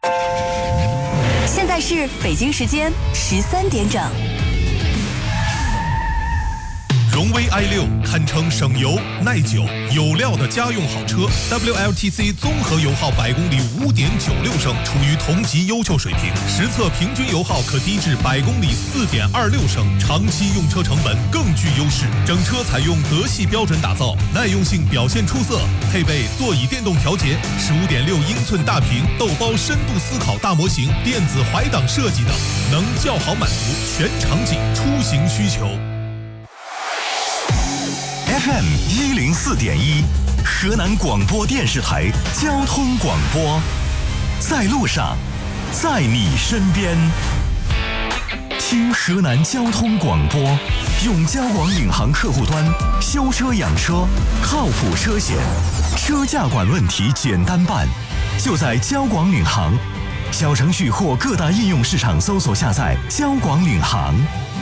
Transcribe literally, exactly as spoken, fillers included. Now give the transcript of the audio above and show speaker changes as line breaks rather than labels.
现在是北京时间十三点整。
荣威 i 六堪称省油、耐久、有料的家用好车 ，W L T C 综合油耗百公里五点九六升，处于同级优秀水平。实测平均油耗可低至百公里四点二六升，长期用车成本更具优势。整车采用德系标准打造，耐用性表现出色，配备座椅电动调节、十五点六英寸大屏豆包深度思考大模型、电子怀档设计等，能较好满足全场景出行需求。
F M 一零四点一，河南广播电视台交通广播，在路上，在你身边。听河南交通广播，用交广领航客户端修车养车，靠谱车险，车价管问题简单办，就在交广领航小程序或各大应用市场搜索下载交广领航。